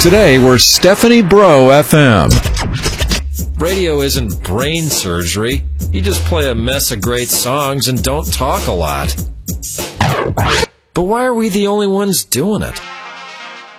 Today, we're Stephanie Bro FM. Radio isn't brain surgery. You just play a mess of great songs and don't talk a lot. But why are we the only ones doing it?